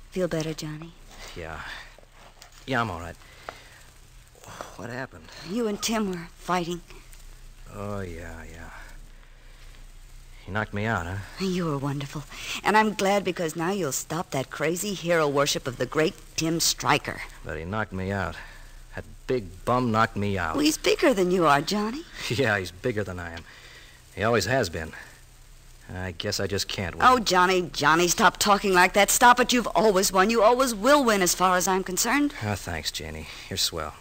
Feel better, Johnny? Yeah. Yeah, I'm all right. What happened? You and Tim were fighting. Oh, yeah. He knocked me out, huh? You were wonderful. And I'm glad because now you'll stop that crazy hero worship of the great Tim Stryker. But he knocked me out. That big bum knocked me out. Well, he's bigger than you are, Johnny. Yeah, he's bigger than I am. He always has been. I guess I just can't win. Oh, Johnny, stop talking like that. Stop it. You've always won. You always will win as far as I'm concerned. Oh, thanks, Janie. You're swell.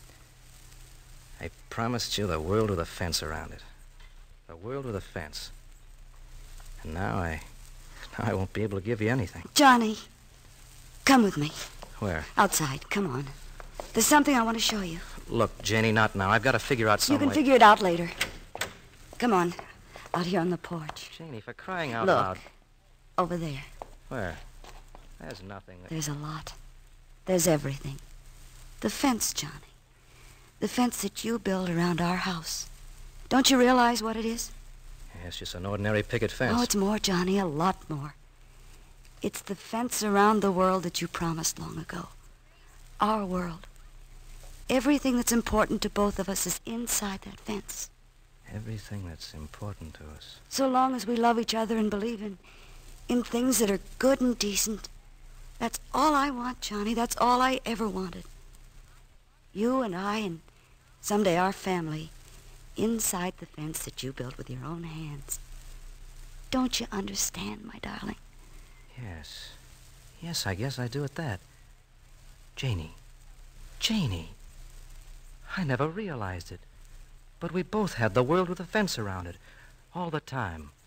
I promised you the world with a fence around it. The world with a fence. And now I won't be able to give you anything. Johnny, come with me. Where? Outside. Come on. There's something I want to show you. Look, Janie, not now. I've got to figure out some You can way. figure it out later. Come on. Out here on the porch. Janie, for crying out Look. loud. Over there. Where? There's nothing there. There's a lot. There's everything. The fence, Johnny. The fence that you built around our house. Don't you realize what it is? Yeah, it's just an ordinary picket fence. Oh, it's more, Johnny, a lot more. It's the fence around the world that you promised long ago. Our world. Everything that's important to both of us is inside that fence. Everything that's important to us. So long as we love each other and believe in things that are good and decent. That's all I want, Johnny. That's all I ever wanted. You and I and someday our family inside the fence that you built with your own hands. Don't you understand, my darling? Yes. Yes, I guess I do at that. Janie. I never realized it. But we both had the world with a fence around it. All the time.